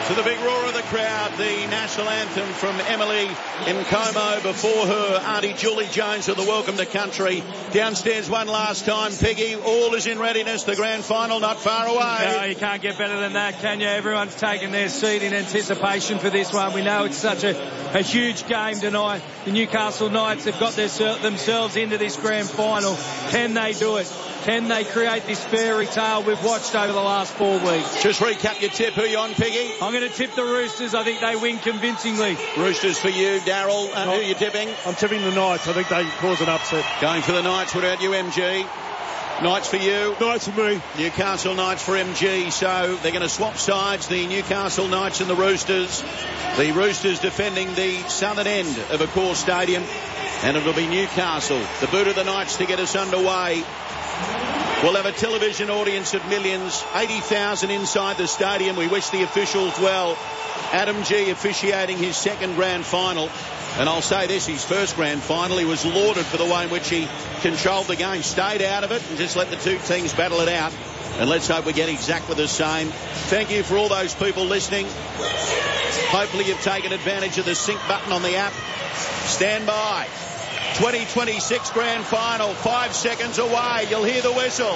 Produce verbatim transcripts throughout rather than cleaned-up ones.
To the big roar of the crowd, the national anthem from Emily in Como. Before her, Auntie Julie Jones of the Welcome to Country. Downstairs one last time, Piggy. All is in readiness. The grand final not far away. No, you can't get better than that, can you? Everyone's taken their seat in anticipation for this one. We know it's such a, a huge game tonight. The Newcastle Knights have got their, themselves into this grand final. Can they do it? Can they create this fairy tale we've watched over the last four weeks? Just recap your tip. Who are you on, Piggy? I'm going to tip the Roosters. I think they win convincingly. Roosters for you, Daryl. And who are you tipping? I'm tipping the Knights. I think they cause an upset. Going for the Knights. What about you, M G? Knights for you. Knights for me. Newcastle Knights for M G. So they're going to swap sides, the Newcastle Knights and the Roosters. The Roosters defending the southern end of Accor Stadium. And it'll be Newcastle. The boot of the Knights to get us underway. We'll have a television audience of millions, eighty thousand inside the stadium. We wish the officials well. Adam G officiating his second grand final. And I'll say this, his first grand final, he was lauded for the way in which he controlled the game, stayed out of it and just let the two teams battle it out. And let's hope we get exactly the same. Thank you for all those people listening. Hopefully you've taken advantage of the sync button on the app. Stand by. twenty twenty-six grand final, five seconds away. You'll hear the whistle.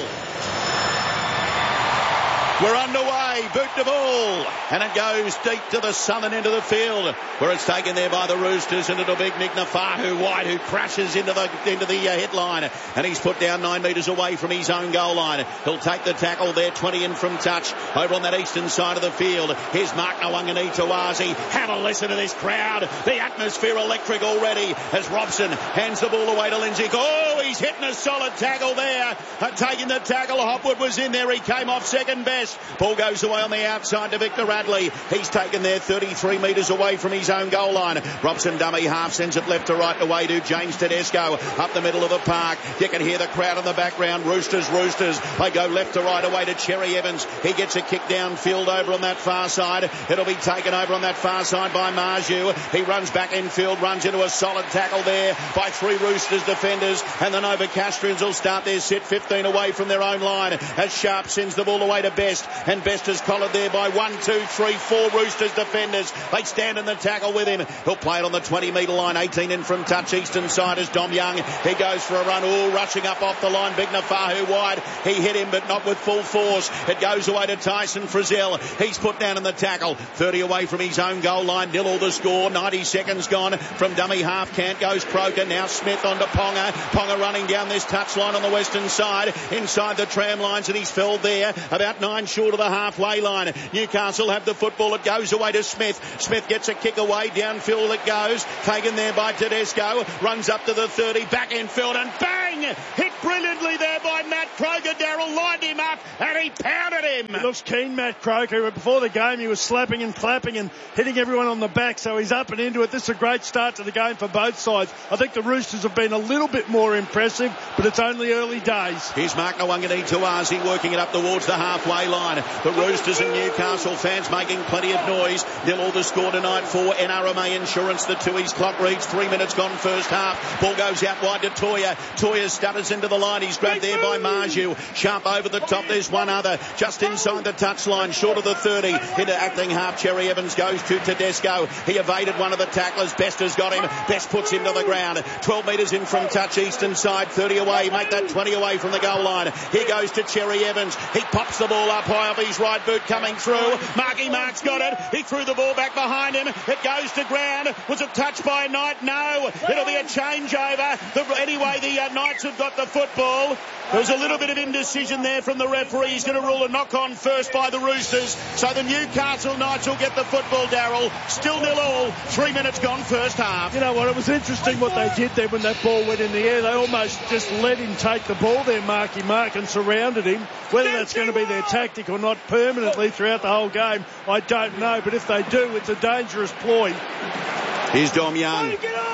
We're underway, boot the ball, and it goes deep to the southern end of the field, where it's taken there by the Roosters, and it'll be Nick Nafahu White, who crashes into the into the uh, headline, and he's put down nine metres away from his own goal line. He'll take the tackle there, twenty in from touch, over on that eastern side of the field. Here's Mark Nawangani-Tawazi. Have a listen to this crowd. The atmosphere electric already as Robson hands the ball away to Lindsay. Oh, he's hitting a solid tackle there. Uh, taking the tackle, Hopwood was in there. He came off second best. Ball goes away on the outside to Victor Radley. He's taken there thirty-three metres away from his own goal line. Robson dummy half sends it left to right away to James Tedesco up the middle of the park. You can hear the crowd in the background. Roosters, Roosters. They go left to right away to Cherry Evans. He gets a kick downfield over on that far side. It'll be taken over on that far side by Marju. He runs back infield, runs into a solid tackle there by three Roosters defenders, and the Nova Castrians will start their sit fifteen away from their own line as Sharp sends the ball away to Best. And Best is collared there by one, two, three, four Roosters defenders. They stand in the tackle with him. He'll play it on the twenty metre line. eighteen in from touch. Eastern side is Dom Young. He goes for a run. Oh, rushing up off the line. Big Nafahu wide. He hit him, but not with full force. It goes away to Tyson Frizzell. He's put down in the tackle. thirty away from his own goal line. Nil all the score. ninety seconds gone from dummy half. Cant goes Croker. Now Smith on to Ponga. Ponga running down this touchline on the western side. Inside the tram lines, and he's felled there. About nine short of the halfway line. Newcastle have the football. It goes away to Smith. Smith gets a kick away. Downfield it goes. Taken there by Tedesco. Runs up to the thirty. Back infield and bang! Hit brilliantly there by Matt Croker. Darryl lined him up and he pounded him. He looks keen, Matt Croker. But before the game, he was slapping and clapping and hitting everyone on the back. So he's up and into it. This is a great start to the game for both sides. I think the Roosters have been a little bit more impressive, but it's only early days. Here's Mark Nawangani-Tawazi working it up towards the halfway line. The Roosters and Newcastle fans making plenty of noise. Nil all the score tonight for N R M A Insurance. The Tui's clock reads three minutes gone first half. Ball goes out wide to Toya. Toya stutters into the line. He's grabbed there by Marju. Sharp over the top. There's one other just inside the touchline, short of the thirty. Into acting half. Cherry Evans goes to Tedesco. He evaded one of the tacklers. Best has got him. Best puts him to the ground. twelve metres in from touch. Eastern side. thirty away. Make that twenty away from the goal line. Here goes to Cherry Evans. He pops the ball up high off his right boot coming through. Marky Mark's got it. He threw the ball back behind him. It goes to ground. Was it touched by Knight? No. It'll be a changeover. The, anyway, the uh, Knights have got the football. There was a little bit of indecision there from the referee. He's going to rule a knock-on first by the Roosters. So the Newcastle Knights will get the football, Daryl. Still nil all. Three minutes gone first half. You know what? It was interesting what they did there when that ball went in the air. They almost just let him take the ball there, Marky Mark, and surrounded him. Whether that's going to be their tactic or not permanently throughout the whole game, I don't know. But if they do, it's a dangerous ploy. Here's Dom Young.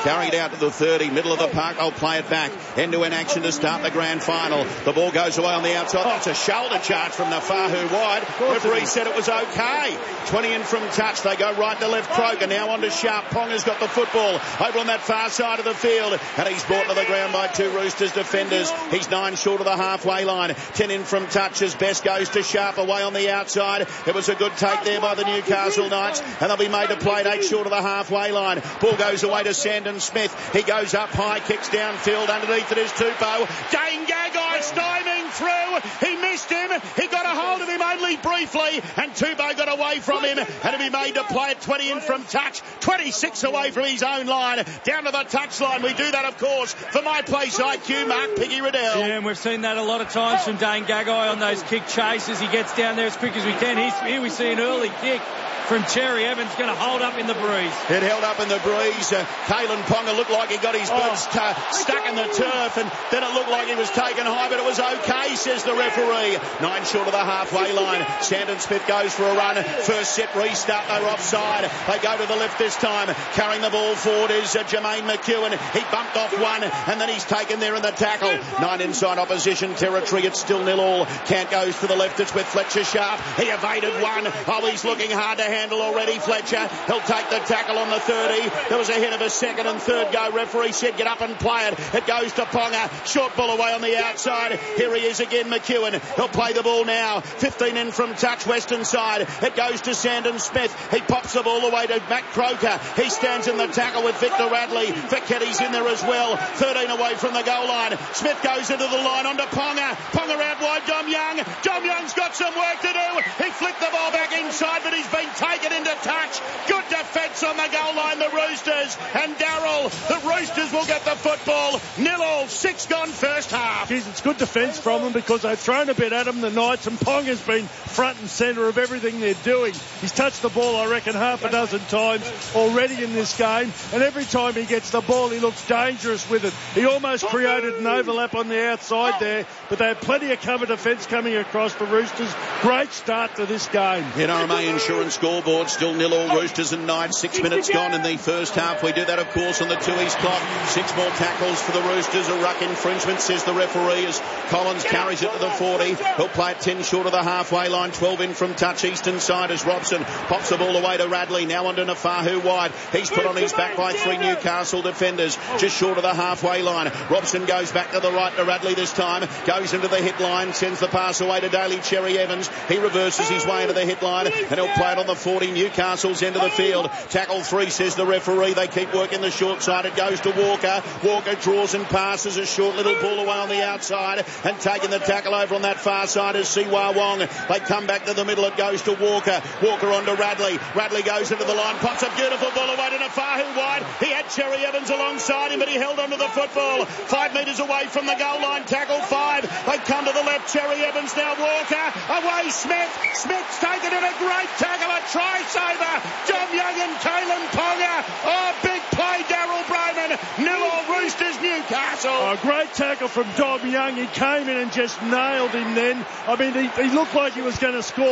Carried out to the thirty, middle of the park. They'll play it back. End-to-end action to start the grand final. The ball goes away on the outside. That's a shoulder charge from Nafahu wide. Referee said it was okay. twenty in from touch. They go right to left. Croker now on to Sharp. Ponga's got the football over on that far side of the field. And he's brought to the ground by two Roosters defenders. He's nine short of the halfway line. ten in from touch as Best goes to Sharp away on the outside. It was a good take there by the Newcastle Knights. And they'll be made to play it eight short of the halfway line. Ball goes away to Sandon Smith. He goes up high, kicks downfield. Underneath it is Tupou. Dane Gagai styming through. He missed him. He got a hold of him only briefly. And Tupou got away from him. And to be made to play it twenty in from touch. twenty-six away from his own line. Down to the touchline. We do that, of course, for My Place I Q, Mark Piggy Riddell. Yeah, and we've seen that a lot of times from Dane Gagai on those kick chases. He gets down there as quick as we can. He's, here we see an early kick from Cherry Evans, going to hold up in the breeze. It held up in the breeze. Uh, Kalen Ponga looked like he got his boots oh. uh, stuck in the turf, and then it looked like he was taken high, but it was okay, says the referee. Nine short of the halfway line. Sandon Smith goes for a run. First set restart, they're offside. They go to the left this time. Carrying the ball forward is uh, Jermaine McEwen. He bumped off one, and then he's taken there in the tackle. Nine inside opposition territory. It's still nil all. Cant goes to the left. It's with Fletcher Sharp. He evaded one. Oh, he's looking hard to handle already, Fletcher. He'll take the tackle on the thirty. There was a hit of a second and third go. Referee said get up and play it. It goes to Ponga. Short ball away on the outside. Here he is again, McEwen. He'll play the ball now. fifteen in from touch, western side. It goes to Sandon Smith. He pops the ball away to Matt Croker. He stands in the tackle with Victor Radley. Ficketti's in there as well. thirteen away from the goal line. Smith goes into the line onto Ponga. Ponga out wide, Dom Young. Dom Young's got some work to do. He flicked the ball back inside, but he's been taken into touch. Good defence on the goal line, the Roosters. And Darryl, the Roosters will get the football. Nil all, six gone first half. Jeez, it's good defence from them because they've thrown a bit at them, the Knights, and Ponga's been front and centre of everything they're doing. He's touched the ball, I reckon, half a dozen times already in this game, and every time he gets the ball, he looks dangerous with it. He almost created an overlap on the outside there, but they had plenty of cover defence coming across the Roosters. Great start to this game. N R M A Insurance scoreboard, still nil all, Roosters and Knights. Six minutes gone in the first half. We do that, of course, on the two east clock. Six more tackles for the Roosters. A ruck infringement, says the referee, as Collins carries it to the forty. He'll play it ten short of the halfway line. twelve in from touch, eastern side, as Robson pops the ball away to Radley. Now onto Nafahu wide. He's put on his back by three Newcastle defenders. Just short of the halfway line. Robson goes back to the right to Radley this time. Goes into the hit line. Sends the pass away to Daly Cherry Evans. He reverses his way into the hit line, and he'll play it on the forty. Newcastle's end of the field. Tackle three, says the referee. They keep working the short side. It goes to Walker. Walker draws and passes a short little ball away on the outside, and taking the tackle over on that far side is Siwa Wong. They come back to the middle. It goes to Walker. Walker on to Radley. Radley goes into the line. Pops a beautiful ball away to Nafahu wide. He had Cherry Evans alongside him, but he held onto the football. Five metres away from the goal line. Tackle five. They come to the left. Cherry Evans now. Walker. Away Smith. Smith's taken it. A great tackle. A try saver. Dom Young and Kalen Ponga. Oh, big play, Darryl Brayman. Nil all, Roosters, Newcastle. Oh, great tackle from Dom Young. He came in and just nailed him then. I mean, he, he looked like he was going to score.